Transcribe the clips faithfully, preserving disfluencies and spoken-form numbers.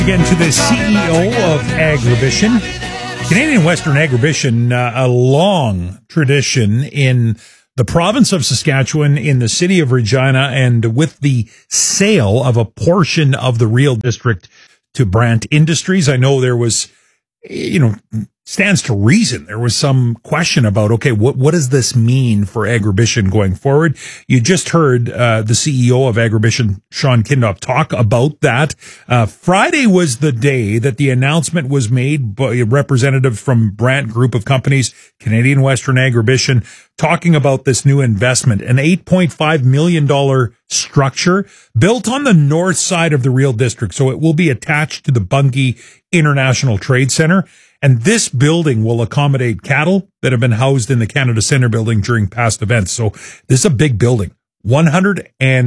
Again to the C E O of Agribition. Canadian Western Agribition, uh, a long tradition in the province of Saskatchewan, in the city of Regina, and with the sale of a portion of the Real District to Brandt Industries. I know there was, you know, stands to reason. There was some question about, okay, what, what does this mean for Agribition going forward? You just heard, uh, the C E O of Agribition, Sean Kindop, talk about that. Uh, Friday was the day that the announcement was made by a representative from Brandt Group of Companies, Canadian Western Agribition, talking about this new investment, an eight point five million dollars structure built on the north side of the Real District. So it will be attached to the Bungie International Trade Center. And this building will accommodate cattle that have been housed in the Canada Centre building during past events. So this is a big building, one hundred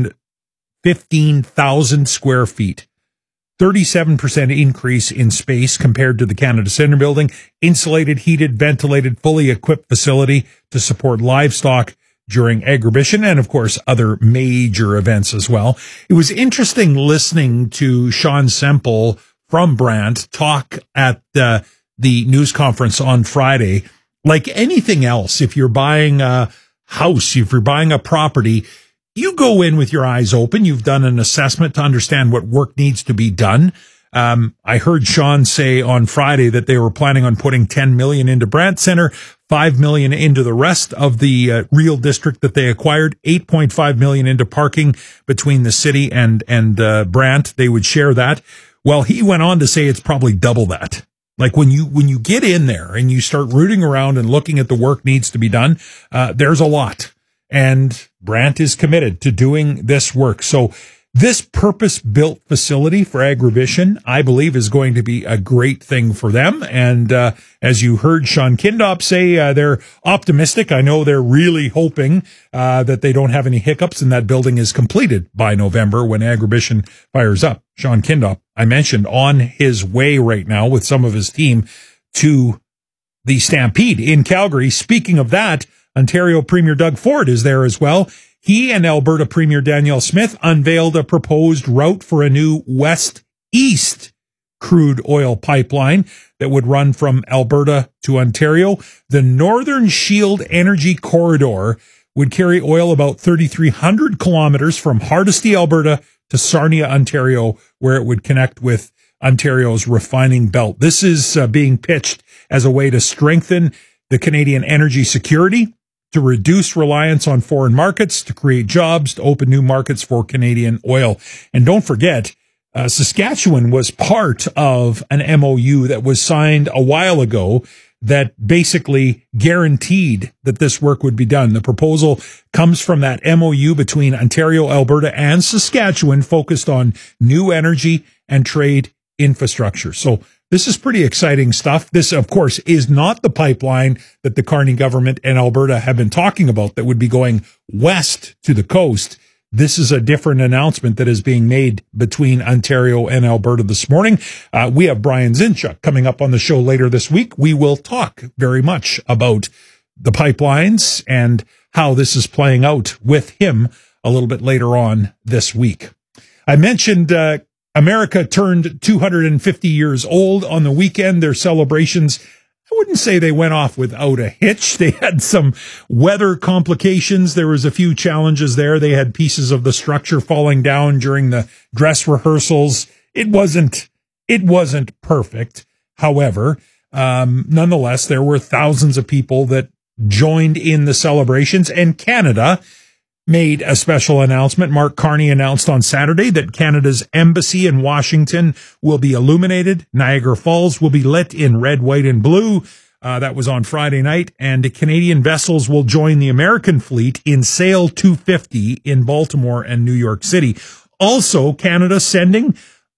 fifteen thousand square feet, thirty-seven percent increase in space compared to the Canada Centre building, insulated, heated, ventilated, fully equipped facility to support livestock during Agribition and, of course, other major events as well. It was interesting listening to Sean Semple from Brandt talk at uh, the news conference on Friday. Like anything else, if you're buying a house, if you're buying a property, you go in with your eyes open. You've done an assessment to understand what work needs to be done. Um, I heard Sean say on Friday that they were planning on putting ten million into Brandt Center, five million into the rest of the uh, Real District that they acquired, eight point five million into parking between the city and, and, uh, Brandt. They would share that. Well, he went on to say it's probably double that. Like when you, when you get in there and you start rooting around and looking at the work needs to be done, uh, there's a lot. And Brandt is committed to doing this work. So this purpose-built facility for Agribition, I believe, is going to be a great thing for them. And uh, as you heard Sean Kindop say, uh, they're optimistic. I know they're really hoping uh, that they don't have any hiccups and that building is completed by November when Agribition fires up. Sean Kindop, I mentioned, on his way right now with some of his team to the Stampede in Calgary. Speaking of that, Ontario Premier Doug Ford is there as well. He and Alberta Premier Danielle Smith unveiled a proposed route for a new west-east crude oil pipeline that would run from Alberta to Ontario. The Northern Shield Energy Corridor would carry oil about thirty-three hundred kilometers from Hardisty, Alberta to Sarnia, Ontario, where it would connect with Ontario's refining belt. This is uh, being pitched as a way to strengthen the Canadian energy security, to reduce reliance on foreign markets, to create jobs, to open new markets for Canadian oil. And don't forget, uh, Saskatchewan was part of an M O U that was signed a while ago that basically guaranteed that this work would be done. The proposal comes from that M O U between Ontario, Alberta, and Saskatchewan, focused on new energy and trade infrastructure. So this is pretty exciting stuff. This, of course, is not the pipeline that the Carney government and Alberta have been talking about that would be going west to the coast. This is a different announcement that is being made between Ontario and Alberta this morning. Uh, we have Brian Zinchuk coming up on the show later this week. We will talk very much about the pipelines and how this is playing out with him a little bit later on this week. I mentioned uh, America turned two hundred fifty years old on the weekend. Their celebrations, I wouldn't say they went off without a hitch. They had some weather complications. There was a few challenges there. They had pieces of the structure falling down during the dress rehearsals. It wasn't, it wasn't perfect. However, um, nonetheless, there were thousands of people that joined in the celebrations, and Canada made a special announcement. Mark Carney announced on Saturday that Canada's embassy in Washington will be illuminated. Niagara Falls will be lit in red, white, and blue. Uh, that was on Friday night. And Canadian vessels will join the American fleet in Sail two fifty in Baltimore and New York City. Also, Canada sending,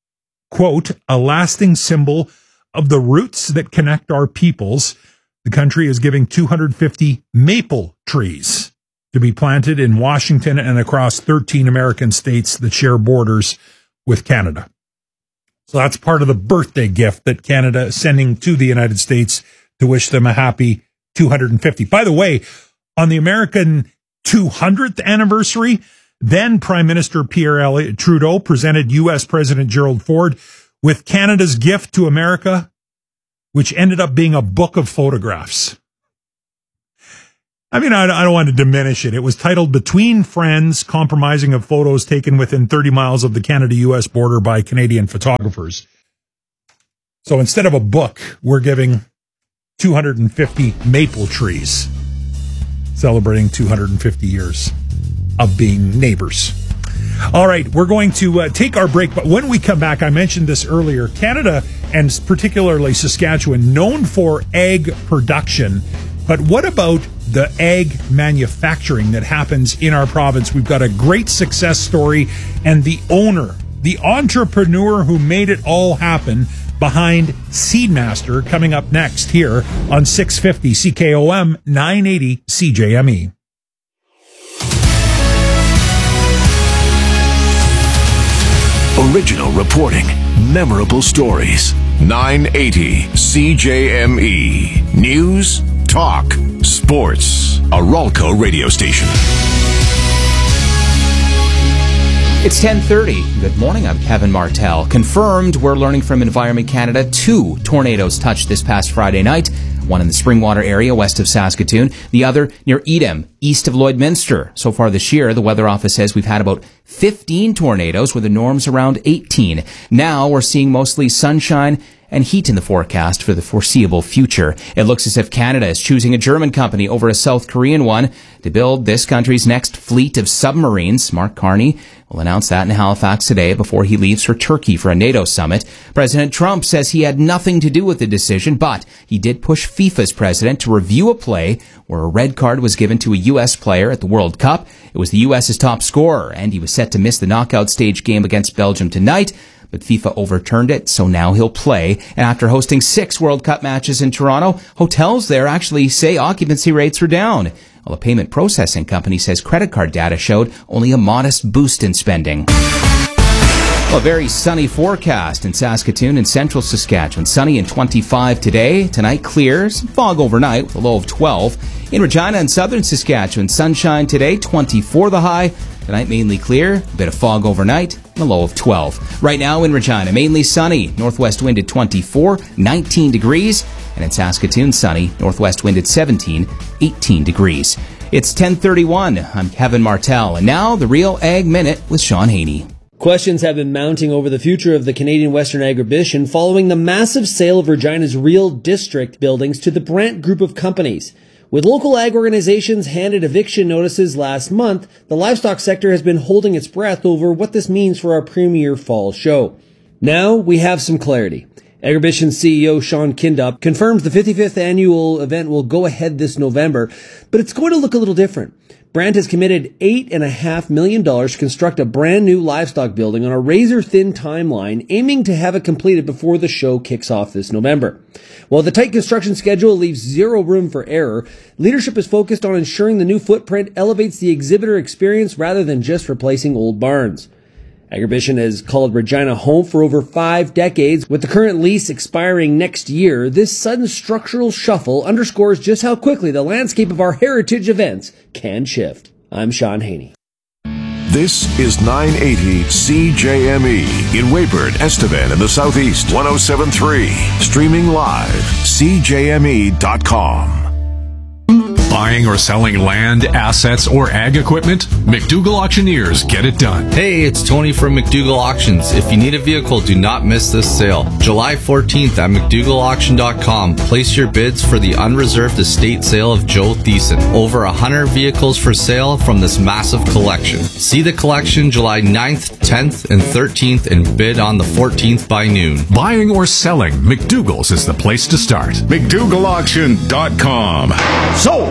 quote, a lasting symbol of the roots that connect our peoples. The country is giving two hundred fifty maple trees to be planted in Washington and across thirteen American states that share borders with Canada. So that's part of the birthday gift that Canada is sending to the United States to wish them a happy two hundred fifty. By the way, on the American two hundredth anniversary, then Prime Minister Pierre Elliott Trudeau presented U S President Gerald Ford with Canada's gift to America, which ended up being a book of photographs. I mean, I don't want to diminish it. It was titled Between Friends, Compromising of Photos Taken Within thirty miles of the Canada-U S border by Canadian photographers. So instead of a book, we're giving two hundred fifty maple trees, celebrating two hundred fifty years of being neighbors. All right, we're going to uh, take our break, but when we come back, I mentioned this earlier, Canada, and particularly Saskatchewan, known for egg production. But what about the egg manufacturing that happens in our province? We've got a great success story, and the owner, the entrepreneur who made it all happen behind Seedmaster, coming up next here on six fifty C K O M, nine eighty C J M E. Original reporting, memorable stories. nine eighty C J M E. News, talk, sports. A Ralco radio station. It's ten thirty. Good morning, I'm Kevin Martell. Confirmed, we're learning from Environment Canada, two tornadoes touched this past Friday night. One in the Springwater area west of Saskatoon, the other near Edam, east of Lloydminster. So far this year, the Weather Office says we've had about fifteen tornadoes with the norms around eighteen. Now we're seeing mostly sunshine and heat in the forecast for the foreseeable future. It looks as if Canada is choosing a German company over a South Korean one to build this country's next fleet of submarines. Mark Carney will announce that in Halifax today before he leaves for Turkey for a NATO summit. President Trump says he had nothing to do with the decision, but he did push FIFA's president to review a play where a red card was given to a U S player at the World Cup. It was the U S's top scorer, and he was set to miss the knockout stage game against Belgium tonight. But FIFA overturned it, so now he'll play. And after hosting six World Cup matches in Toronto, hotels there actually say occupancy rates are down. While a payment processing company says credit card data showed only a modest boost in spending. Well, a very sunny forecast in Saskatoon and central Saskatchewan. Sunny and twenty-five today. Tonight clears. Fog overnight with a low of twelve. In Regina and southern Saskatchewan, sunshine today, twenty-four the high. Tonight mainly clear, a bit of fog overnight, and a low of twelve. Right now in Regina, mainly sunny, northwest wind at twenty-four, nineteen degrees. And in Saskatoon, sunny, northwest wind at seventeen, eighteen degrees. It's ten thirty-one. I'm Kevin Martell. And now the Real Ag Minute with Sean Haney. Questions have been mounting over the future of the Canadian Western Agribition following the massive sale of Regina's Real District buildings to the Brandt Group of companies. With local ag organizations handed eviction notices last month, the livestock sector has been holding its breath over what this means for our premier fall show. Now we have some clarity. Agribition C E O Sean Kindup confirms the fifty-fifth annual event will go ahead this November, but it's going to look a little different. Brandt has committed eight point five million dollars to construct a brand new livestock building on a razor-thin timeline, aiming to have it completed before the show kicks off this November. While the tight construction schedule leaves zero room for error, leadership is focused on ensuring the new footprint elevates the exhibitor experience rather than just replacing old barns. Agribition has called Regina home for over five decades. With the current lease expiring next year, this sudden structural shuffle underscores just how quickly the landscape of our heritage events can shift. I'm Sean Haney. This is nine eighty C J M E in Weyburn, Estevan in the southeast. one oh seven point three. Streaming live. C J M E dot com. Buying or selling land, assets, or ag equipment? McDougall Auctioneers get it done. Hey, it's Tony from McDougall Auctions. If you need a vehicle, do not miss this sale. July fourteenth at McDougall Auction dot com. Place your bids for the unreserved estate sale of Joe Thiessen. Over one hundred vehicles for sale from this massive collection. See the collection July ninth, tenth, and thirteenth and bid on the fourteenth by noon. Buying or selling, McDougall's is the place to start. McDougall Auction dot com. So.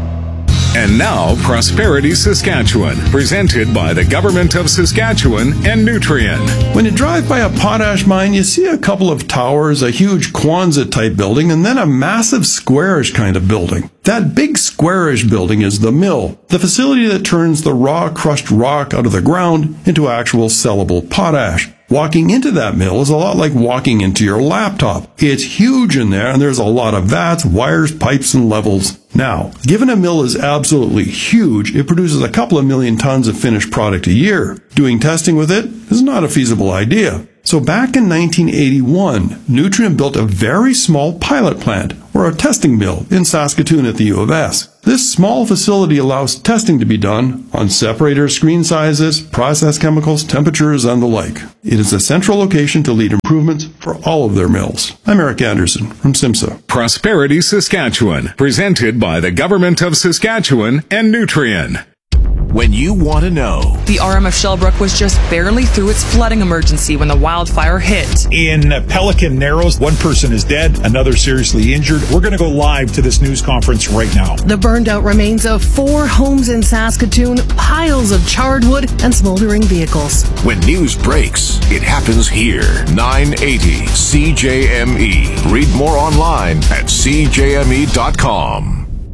And now, Prosperity Saskatchewan, presented by the Government of Saskatchewan and Nutrien. When you drive by a potash mine, you see a couple of towers, a huge Quonset-type building, and then a massive squarish kind of building. That big squarish building is the mill, the facility that turns the raw crushed rock out of the ground into actual sellable potash. Walking into that mill is a lot like walking into your laptop. It's huge in there, and there's a lot of vats, wires, pipes, and levels. Now, given a mill is absolutely huge, it produces a couple of million tons of finished product a year. Doing testing with it is not a feasible idea. So back in nineteen eighty-one, Nutrien built a very small pilot plant, or a testing mill, in Saskatoon at the U of S. This small facility allows testing to be done on separator screen sizes, process chemicals, temperatures, and the like. It is a central location to lead improvements for all of their mills. I'm Eric Anderson from SIMSA. Prosperity Saskatchewan, presented by the Government of Saskatchewan and Nutrien. When you want to know. The R M F Shellbrook was just barely through its flooding emergency when the wildfire hit. In Pelican Narrows, one person is dead, another seriously injured. We're going to go live to this news conference right now. The burned out remains of four homes in Saskatoon, piles of charred wood, and smoldering vehicles. When news breaks, it happens here. nine eighty C J M E. Read more online at C J M E dot com.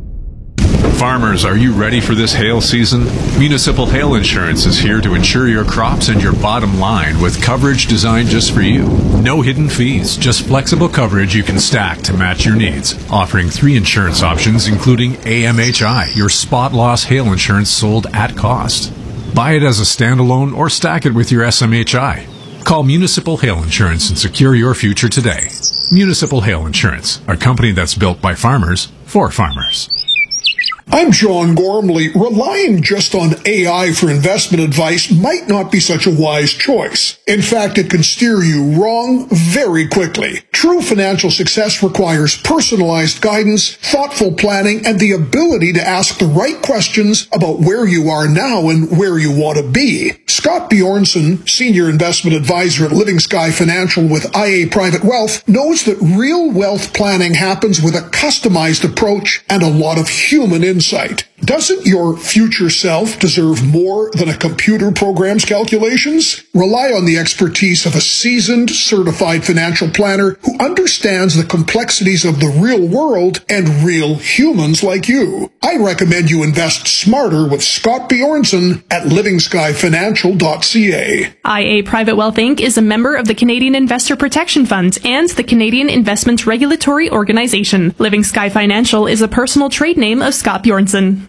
Farmers, are you ready for this hail season? Municipal Hail Insurance is here to insure your crops and your bottom line with coverage designed just for you. No hidden fees, just flexible coverage you can stack to match your needs. Offering three insurance options, including A M H I, your spot loss hail insurance sold at cost. Buy it as a standalone or stack it with your S M H I. Call Municipal Hail Insurance and secure your future today. Municipal Hail Insurance, a company that's built by farmers for farmers. I'm John Gormley. Relying just on A I for investment advice might not be such a wise choice. In fact, it can steer you wrong very quickly. True financial success requires personalized guidance, thoughtful planning, and the ability to ask the right questions about where you are now and where you want to be. Scott Bjornson, Senior Investment Advisor at Living Sky Financial with I A Private Wealth, knows that real wealth planning happens with a customized approach and a lot of human insight. Doesn't your future self deserve more than a computer program's calculations? Rely on the expertise of a seasoned, certified financial planner who understands the complexities of the real world and real humans like you. I recommend you invest smarter with Scott Bjornson at living sky financial dot c a. I A Private Wealth Incorporated is a member of the Canadian Investor Protection Fund and the Canadian Investment Regulatory Organization. Living Sky Financial is a personal trade name of Scott Bjornson.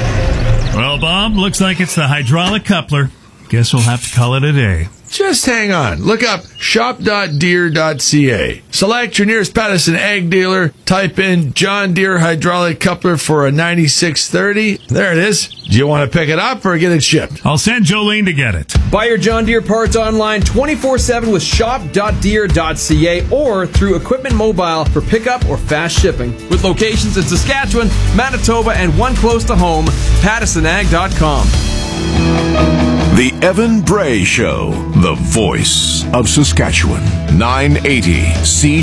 Well, Bob, looks like it's the hydraulic coupler. Guess we'll have to call it a day. Just hang on. Look up shop dot deere dot c a. Select your nearest Patterson ag dealer. Type in John Deere hydraulic coupler for a ninety-six thirty. There it is. Do you want to pick it up or get it shipped? I'll send Jolene to get it. Buy your John Deere parts online twenty-four seven with shop dot deere dot c a or through Equipment Mobile for pickup or fast shipping. With locations in Saskatchewan, Manitoba, and one close to home, Patterson Ag dot com. The Evan Bray Show, the voice of Saskatchewan. nine eighty C